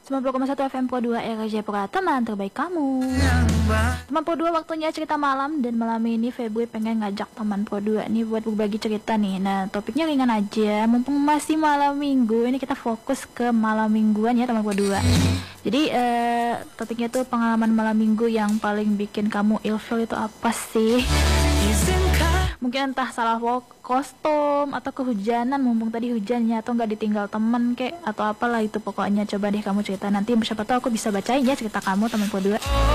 90,1 FM Pro 2 RJ Pro, teman terbaik kamu. Teman Pro 2, waktunya cerita malam. Dan malam ini Febri pengen ngajak teman Pro 2 nih buat berbagi cerita nih. Nah, topiknya ringan aja, mumpung masih malam minggu. Ini kita fokus ke malam mingguan ya teman Pro 2. Jadi topiknya tuh pengalaman malam minggu yang paling bikin kamu ilfil itu apa sih? Mungkin entah salah kostum atau kehujanan, mumpung tadi hujannya, atau nggak ditinggal temen kek, atau apalah itu pokoknya. Coba deh kamu cerita, nanti siapa tahu aku bisa bacain ya cerita kamu teman Pro 2.